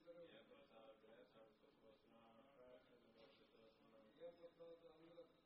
ਇਹ ਪ੍ਰਸਾਦ ਹੈ ਸਭ ਸੁਖ ਵਸਨਾ, ਪ੍ਰੈਸ਼ਨ ਵਸਤ ਸੁਨਾ। ਇਹ ਪ੍ਰਸਾਦ ਅੰਗ